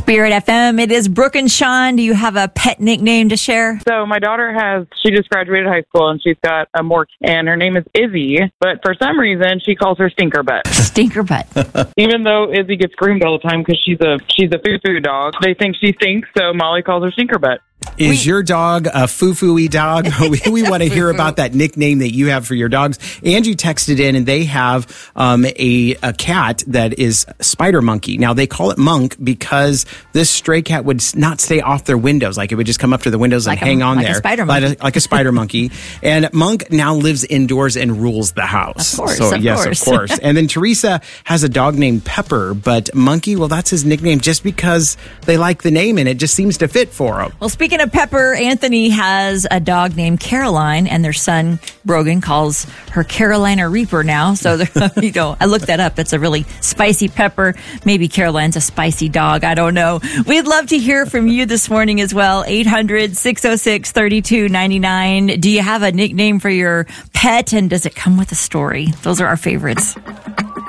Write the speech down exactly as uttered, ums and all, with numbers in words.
Spirit F M, it is Brooke and Sean. Do you have a pet nickname to share? So my daughter has, she just graduated high school and she's got a mork and her name is Izzy, but for some reason she calls her Stinker Butt. Stinker Butt. Even though Izzy gets groomed all the time because she's a, she's a foo-foo dog, they think she stinks, so Molly calls her Stinker Butt. Is We- your dog a foo-foo-y dog? we we want to hear about that nickname that you have for your dogs. Angie texted in, and they have um, a, a cat that is Spider Monkey. Now, they call it Monk because this stray cat would s- not stay off their windows. Like, it would just come up to the windows Like and a- hang on like a there. spider Like monkey. a, like a spider monkey. And Monk now lives indoors and rules the house. Of course, So, of yes, course. of course. And then Teresa has a dog named Pepper, but Monkey, well, that's his nickname just because they like the name, and it just seems to fit for him. Well, speaking of Pepper, Anthony has a dog named Caroline, and their son, Brogan, calls her Carolina Reaper now. So, they're- you know, I looked that up. It's a really spicy pepper. Maybe Caroline's a spicy dog. I don't know. We'd love to hear from you this morning as well. eight hundred, six oh six, three two nine nine. Do you have a nickname for your pet, and does it come with a story? Those are our favorites.